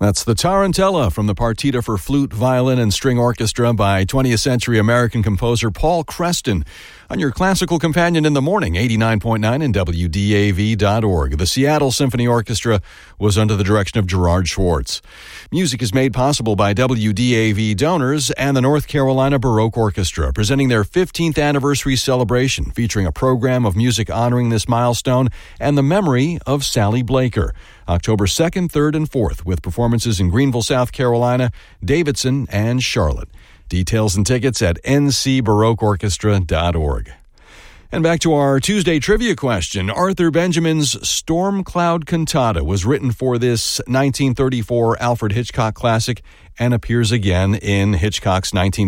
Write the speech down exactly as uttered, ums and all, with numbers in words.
That's the Tarantella from the Partita for Flute, Violin, and String Orchestra by twentieth century American composer Paul Creston on your classical companion in the morning, eighty-nine point nine and W D A V dot org. The Seattle Symphony Orchestra was under the direction of Gerard Schwartz. Music is made possible by W D A V donors and the North Carolina Baroque Orchestra, presenting their fifteenth anniversary celebration, featuring a program of music honoring this milestone and the memory of Sally Blaker. October second, third, and fourth, with performances in Greenville, South Carolina, Davidson, and Charlotte. Details and tickets at N C baroque orchestra dot org. And back to our Tuesday trivia question. Arthur Benjamin's Storm Cloud Cantata was written for this nineteen thirty-four Alfred Hitchcock classic and appears again in Hitchcock's nineteen